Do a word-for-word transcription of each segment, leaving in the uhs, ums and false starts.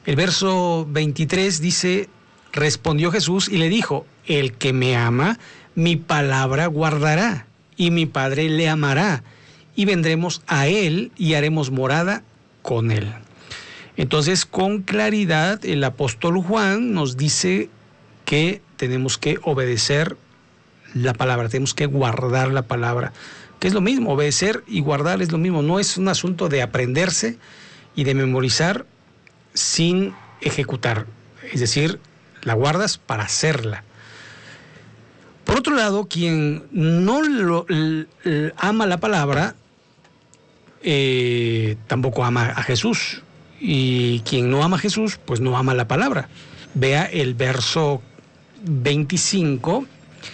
El verso veintitrés dice, respondió Jesús y le dijo, el que me ama, mi palabra guardará, y mi Padre le amará, y vendremos a él y haremos morada con él. Entonces, con claridad, el apóstol Juan nos dice que tenemos que obedecer la palabra, tenemos que guardar la palabra, que es lo mismo, obedecer y guardar es lo mismo, no es un asunto de aprenderse y de memorizar sin ejecutar, es decir, la guardas para hacerla. Por otro lado, quien no lo, l, l, ama la palabra, eh, tampoco ama a Jesús. Y quien no ama a Jesús, pues no ama la palabra. Vea el verso veinticinco,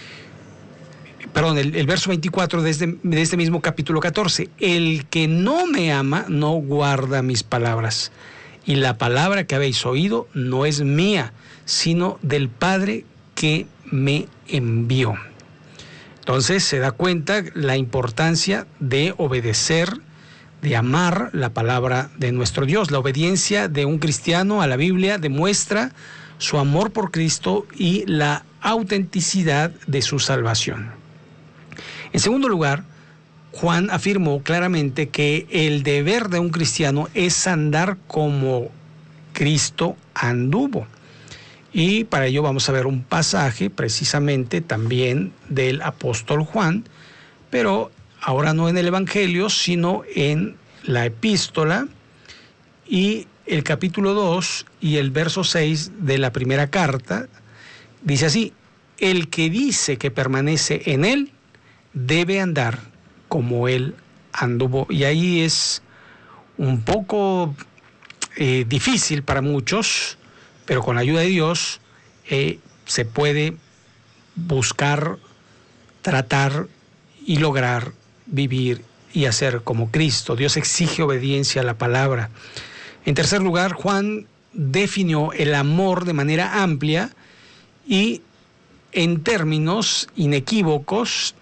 perdón, el, el verso veinticuatro de este, de este mismo capítulo catorce. El que no me ama, no guarda mis palabras. Y la palabra que habéis oído no es mía, sino del Padre que me envió. Entonces se da cuenta la importancia de obedecer, de amar la palabra de nuestro Dios. La obediencia de un cristiano a la Biblia demuestra su amor por Cristo y la autenticidad de su salvación. En segundo lugar, Juan afirmó claramente que el deber de un cristiano es andar como Cristo anduvo. Y para ello vamos a ver un pasaje precisamente también del apóstol Juan, pero ahora no en el Evangelio, sino en la epístola y el capítulo dos y el verso seis de la primera carta. Dice así, el que dice que permanece en él debe andar como él anduvo. Y ahí es un poco eh, difícil para muchos, pero con la ayuda de Dios eh, se puede buscar, tratar y lograr vivir y hacer como Cristo. Dios exige obediencia a la palabra. En tercer lugar, Juan definió el amor de manera amplia y en términos inequívocos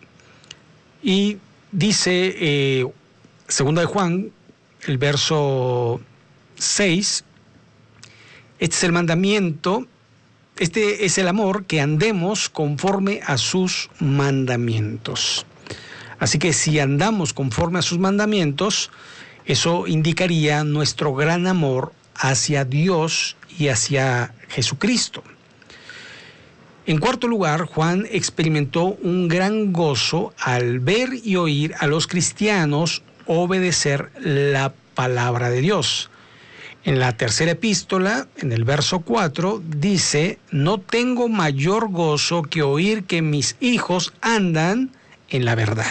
y dice, eh, segunda de Juan, el verso seis, este es el mandamiento, este es el amor, que andemos conforme a sus mandamientos. Así que si andamos conforme a sus mandamientos, eso indicaría nuestro gran amor hacia Dios y hacia Jesucristo. En cuarto lugar, Juan experimentó un gran gozo al ver y oír a los cristianos obedecer la palabra de Dios. En la tercera epístola, en el verso cuatro, dice, no tengo mayor gozo que oír que mis hijos andan en la verdad.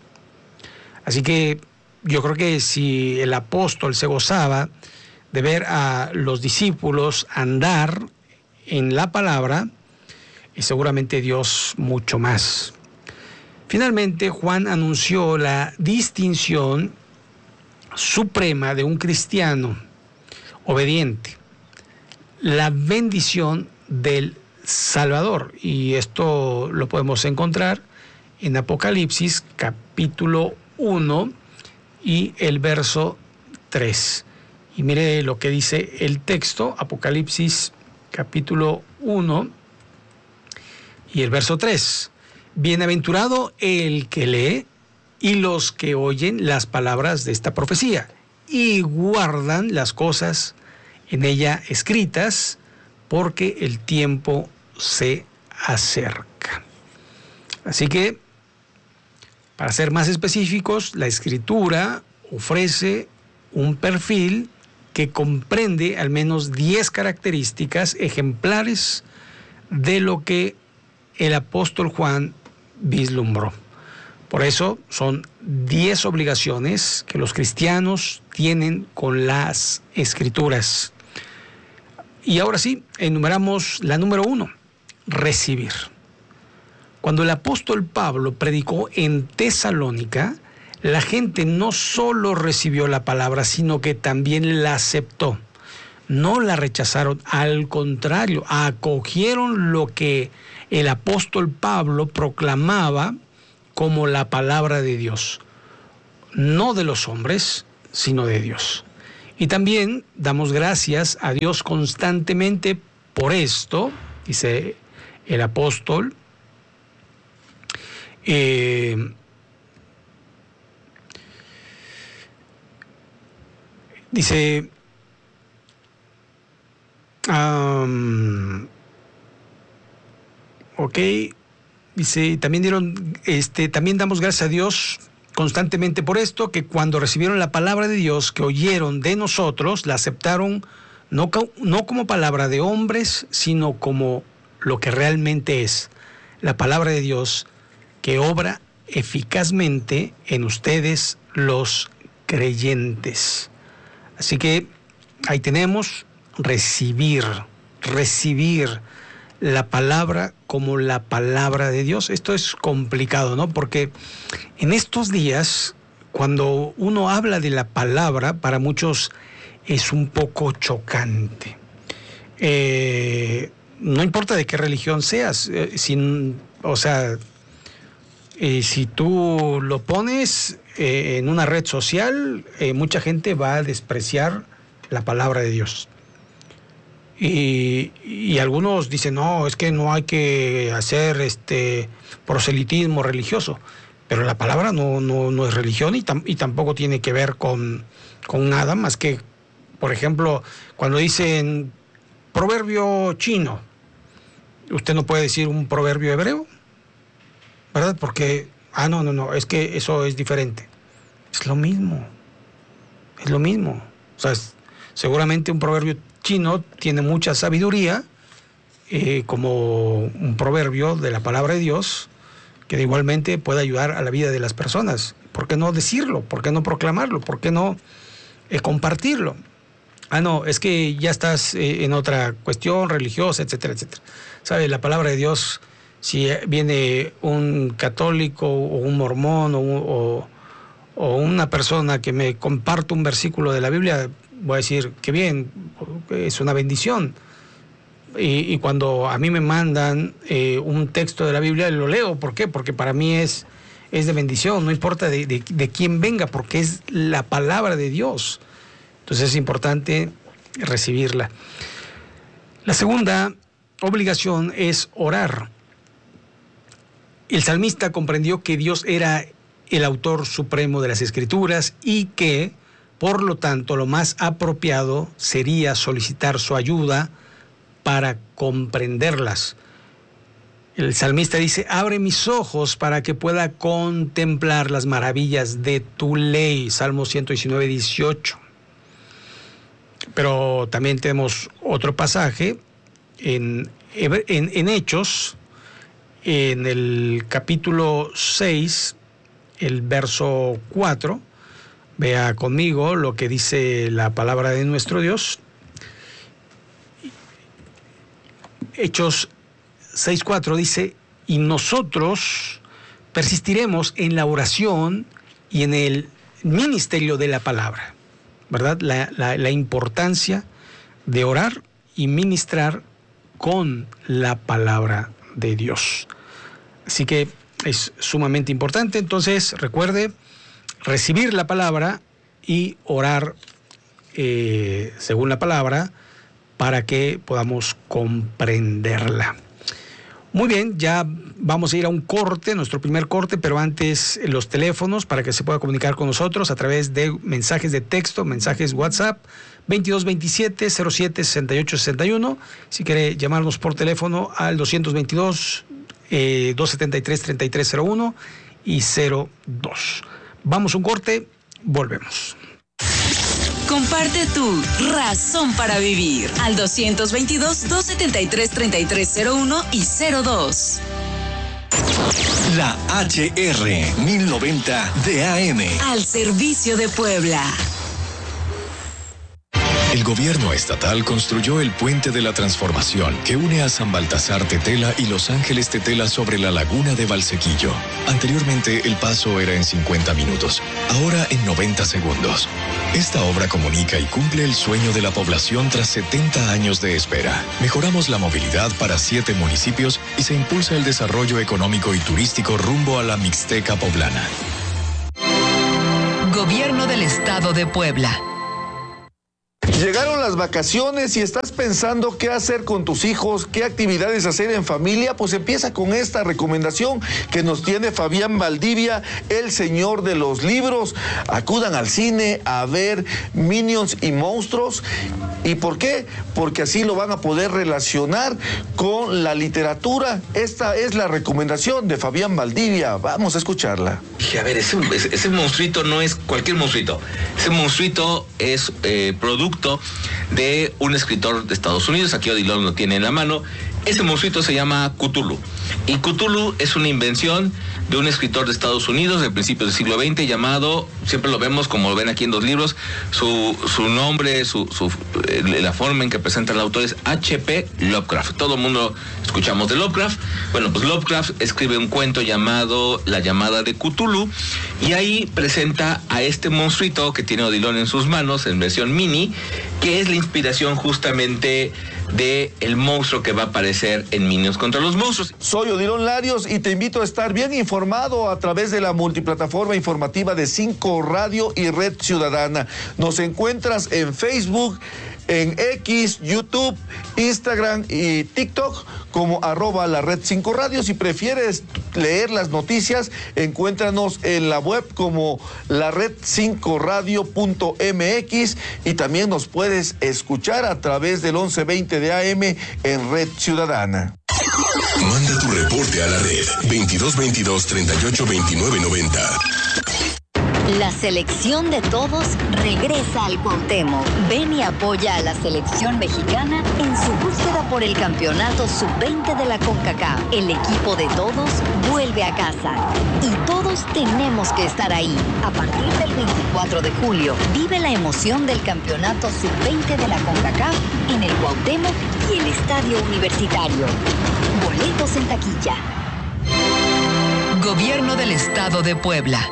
Así que yo creo que si el apóstol se gozaba de ver a los discípulos andar en la palabra, y seguramente Dios mucho más. Finalmente, Juan anunció la distinción suprema de un cristiano obediente, la bendición del Salvador. Y esto lo podemos encontrar en Apocalipsis capítulo uno y el verso tres. Y mire lo que dice el texto, Apocalipsis capítulo uno y el verso tres. Bienaventurado el que lee y los que oyen las palabras de esta profecía y guardan las cosas en ella escritas, porque el tiempo se acerca. Así que, para ser más específicos, la Escritura ofrece un perfil que comprende al menos diez características ejemplares de lo que el apóstol Juan vislumbró. Por eso son diez obligaciones que los cristianos tienen con las Escrituras. Y ahora sí, enumeramos la número uno, recibir. Cuando el apóstol Pablo predicó en Tesalónica, la gente no solo recibió la palabra, sino que también la aceptó. No la rechazaron, al contrario, acogieron lo que el apóstol Pablo proclamaba como la palabra de Dios, no de los hombres, sino de Dios. Y también damos gracias a Dios constantemente por esto, dice el apóstol. Eh, dice, um, ok, dice, también dieron, este, también damos gracias a Dios constantemente por esto, que cuando recibieron la palabra de Dios que oyeron de nosotros, la aceptaron no, no como palabra de hombres, sino como lo que realmente es, la palabra de Dios que obra eficazmente en ustedes los creyentes. Así que ahí tenemos recibir, recibir la palabra como la palabra de Dios. Esto es complicado, ¿no? Porque en estos días, cuando uno habla de la palabra, para muchos es un poco chocante. Eh, no importa de qué religión seas, eh, sin, o sea, eh, si tú lo pones eh, en una red social, eh, mucha gente va a despreciar la palabra de Dios. Y, y algunos dicen, no, es que no hay que hacer este proselitismo religioso, pero la palabra no, no, no es religión y, tam, y tampoco tiene que ver con, con nada más que, por ejemplo, cuando dicen proverbio chino, usted no puede decir un proverbio hebreo, ¿verdad? Porque, ah, no, no, no, es que eso es diferente. Es lo mismo, es lo mismo. O sea, es, seguramente un proverbio chino tiene mucha sabiduría, eh, como un proverbio de la palabra de Dios, que igualmente puede ayudar a la vida de las personas. ¿Por qué no decirlo? ¿Por qué no proclamarlo? ¿Por qué no eh, compartirlo? Ah, no, es que ya estás eh, en otra cuestión religiosa, etcétera, etcétera. ¿Sabe? La palabra de Dios, si viene un católico o un mormón o, o, o una persona que me comparte un versículo de la Biblia, voy a decir, qué bien, es una bendición. Y, y cuando a mí me mandan eh, un texto de la Biblia, lo leo. ¿Por qué? Porque para mí es, es de bendición, no importa de, de, de quién venga, porque es la palabra de Dios. Entonces es importante recibirla. La segunda obligación es orar. El salmista comprendió que Dios era el autor supremo de las Escrituras y que, por lo tanto, lo más apropiado sería solicitar su ayuda para comprenderlas. El salmista dice, abre mis ojos para que pueda contemplar las maravillas de tu ley. Salmo ciento diecinueve, dieciocho. Pero también tenemos otro pasaje en, en, en Hechos, en el capítulo seis, el verso cuatro. Vea conmigo lo que dice la palabra de nuestro Dios. Hechos seis cuatro dice, y nosotros persistiremos en la oración y en el ministerio de la palabra, ¿verdad? La, la, la importancia de orar y ministrar con la palabra de Dios. Así que es sumamente importante. Entonces, recuerde, recibir la palabra y orar eh, según la palabra para que podamos comprenderla. Muy bien, ya vamos a ir a un corte, nuestro primer corte, pero antes los teléfonos para que se pueda comunicar con nosotros a través de mensajes de texto, mensajes WhatsApp, veintidós veintisiete cero siete sesenta y ocho sesenta y uno. Si quiere llamarnos por teléfono al doscientos veintidós, eh, doscientos setenta y tres, treinta y tres cero uno y cero dos. Vamos a un corte, volvemos. Comparte tu razón para vivir al doscientos veintidós, doscientos setenta y tres, treinta y tres cero uno y cero dos. La H R mil noventa de A M. Al servicio de Puebla. El gobierno estatal construyó el Puente de la Transformación que une a San Baltasar Tetela y Los Ángeles Tetela sobre la laguna de Valsequillo. Anteriormente el paso era en cincuenta minutos, ahora en noventa segundos. Esta obra comunica y cumple el sueño de la población tras setenta años de espera. Mejoramos la movilidad para siete municipios y se impulsa el desarrollo económico y turístico rumbo a la Mixteca poblana. Gobierno del Estado de Puebla. Llegaron las vacaciones y estás pensando qué hacer con tus hijos, qué actividades hacer en familia, pues empieza con esta recomendación que nos tiene Fabián Valdivia, el señor de los libros. Acudan al cine a ver Minions y Monstruos. ¿Y por qué? Porque así lo van a poder relacionar con la literatura. Esta es la recomendación de Fabián Valdivia. Vamos a escucharla. Dije, a ver, ese, ese monstruito no es cualquier monstruito. Ese monstruito es eh, producto de un escritor de Estados Unidos. Aquí Odilon lo tiene en la mano. Ese monstruito se llama Cthulhu. Y Cthulhu es una invención de un escritor de Estados Unidos de principios del siglo veinte llamado, siempre lo vemos como lo ven aquí en los libros, su, su nombre, su, su, la forma en que presenta el autor es H P Lovecraft. Todo el mundo escuchamos de Lovecraft. Bueno, pues Lovecraft escribe un cuento llamado La llamada de Cthulhu y ahí presenta a este monstruito que tiene Odilon en sus manos en versión mini, que es la inspiración justamente de el monstruo que va a aparecer en Minions contra los monstruos. Soy Odilon Larios y te invito a estar bien informado a través de la multiplataforma informativa de cinco Radio y Red Ciudadana. Nos encuentras en Facebook, en X, YouTube, Instagram y TikTok como arroba la red cinco radio. Si prefieres leer las noticias, encuéntranos en la web como la red cinco radio punto m x y también nos puedes escuchar a través del once veinte de A M en Red Ciudadana. Manda tu reporte a la red veintidós veintidós treinta y ocho veintinueve noventa. La selección de todos regresa al Cuauhtémoc. Ven y apoya a la selección mexicana en su búsqueda por el campeonato sub veinte de la CONCACAF. El equipo de todos vuelve a casa y todos tenemos que estar ahí. A partir del veinticuatro de julio, vive la emoción del campeonato sub veinte de la CONCACAF en el Cuauhtémoc y el Estadio Universitario. Boletos en taquilla. Gobierno del Estado de Puebla.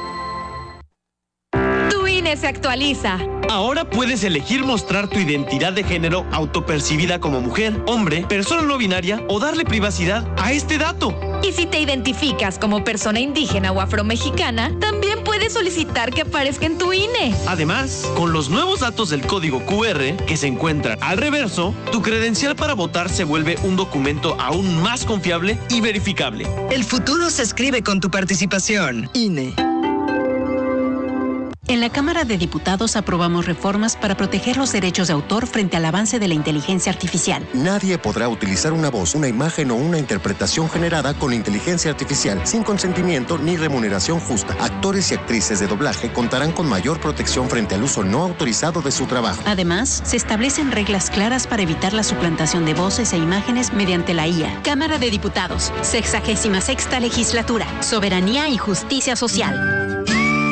Se actualiza. Ahora puedes elegir mostrar tu identidad de género autopercibida como mujer, hombre, persona no binaria o darle privacidad a este dato. Y si te identificas como persona indígena o afromexicana, también puedes solicitar que aparezca en tu I N E. Además, con los nuevos datos del código Q R que se encuentran al reverso, tu credencial para votar se vuelve un documento aún más confiable y verificable. El futuro se escribe con tu participación. I N E. En la Cámara de Diputados aprobamos reformas para proteger los derechos de autor frente al avance de la inteligencia artificial. Nadie podrá utilizar una voz, una imagen o una interpretación generada con inteligencia artificial sin consentimiento ni remuneración justa. Actores y actrices de doblaje contarán con mayor protección frente al uso no autorizado de su trabajo. Además, se establecen reglas claras para evitar la suplantación de voces e imágenes mediante la I A. Cámara de Diputados, sexagésima sexta legislatura, soberanía y justicia social.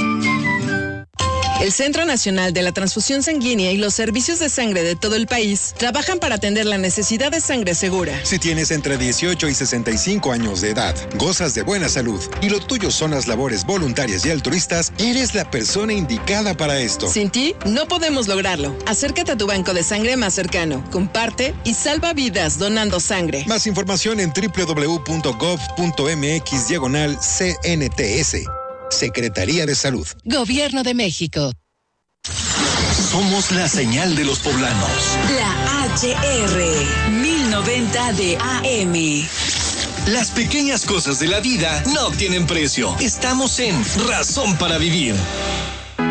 El Centro Nacional de la Transfusión Sanguínea y los servicios de sangre de todo el país trabajan para atender la necesidad de sangre segura. Si tienes entre dieciocho y sesenta y cinco años de edad, gozas de buena salud y lo tuyo son las labores voluntarias y altruistas, eres la persona indicada para esto. Sin ti, no podemos lograrlo. Acércate a tu banco de sangre más cercano, comparte y salva vidas donando sangre. Más información en doble u doble u doble u punto gov punto m x diagonal C N T S. Secretaría de Salud. Gobierno de México. Somos la señal de los poblanos. La H R mil noventa de A M. Las pequeñas cosas de la vida no tienen precio. Estamos en Razón para Vivir.